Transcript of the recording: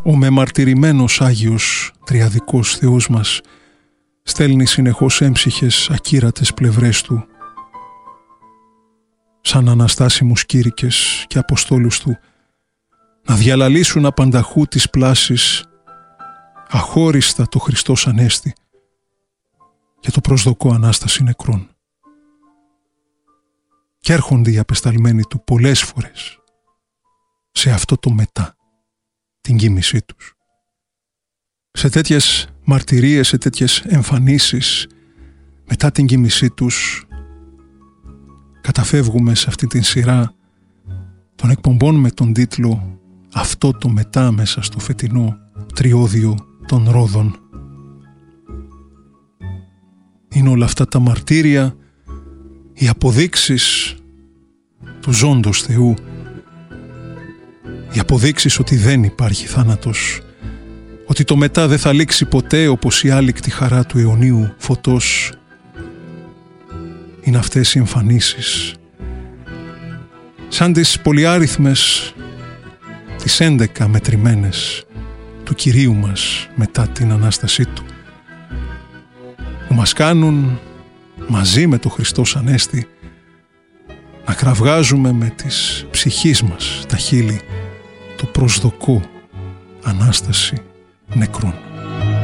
Ο μεμαρτυρημένος Άγιος Τριαδικός Θεός μας στέλνει συνεχώς έμψυχες ακύρατες πλευρές Του, σαν αναστάσιμους κήρυκες και αποστόλους Του, να διαλαλήσουν απανταχού τις πλάσεις αχώριστα το Χριστός Ανέστη και το προσδοκώ Ανάσταση νεκρών. Κι έρχονται οι απεσταλμένοι Του πολλές φορές σε αυτό το μετά, την κοίμησή τους. Σε τέτοιες μαρτυρίες, σε τέτοιες εμφανίσεις μετά την κοίμησή τους καταφεύγουμε σε αυτή την σειρά των εκπομπών με τον τίτλο «Αυτό το μετά» μέσα στο φετινό τριώδιο των Ρόδων. Είναι όλα αυτά τα μαρτύρια, οι αποδείξεις του ζώντος Θεού, οι αποδείξεις ότι δεν υπάρχει θάνατος, ότι το μετά δεν θα λήξει ποτέ όπως η άλικτη χαρά του αιωνίου φωτός. Είναι αυτές οι εμφανίσεις, σαν τις πολυάριθμες, τις 11 μετρημένες του Κυρίου μας μετά την Ανάστασή Του, που μας κάνουν μαζί με το Χριστός Ανέστη να κραυγάζουμε με τις ψυχής μας τα χείλη το προσδοκώ Ανάσταση νεκρών.